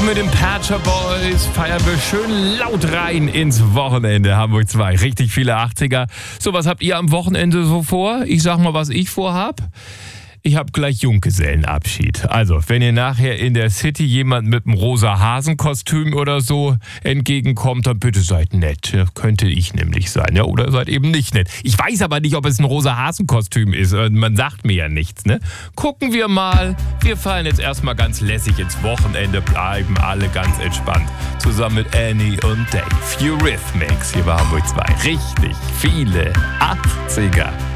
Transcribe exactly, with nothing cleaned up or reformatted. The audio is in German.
mit den Patcher Boys feiern wir schön laut rein ins Wochenende. Hamburg zwei. Richtig viele achtziger. So, was habt ihr am Wochenende so vor? Ich sag mal, was ich vorhab. Ich habe gleich Junggesellenabschied. Also, wenn ihr nachher in der City jemand mit einem rosa Hasenkostüm oder so entgegenkommt, dann bitte seid nett. Könnte ich nämlich sein, ja, oder seid eben nicht nett. Ich weiß aber nicht, ob es ein rosa Hasenkostüm ist. Man sagt mir ja nichts, ne? Gucken wir mal. Wir fallen jetzt erstmal ganz lässig ins Wochenende, bleiben alle ganz entspannt. Zusammen mit Annie und Dave. Eurythmics hier bei Hamburg zwei. Richtig viele achtziger.